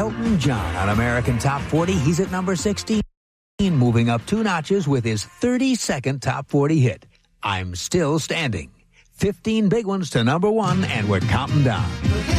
Elton John on American Top 40. He's at number 16, moving up 2 notches with his 32nd Top 40 hit, I'm Still Standing. 15 big ones to number 1, and we're counting down.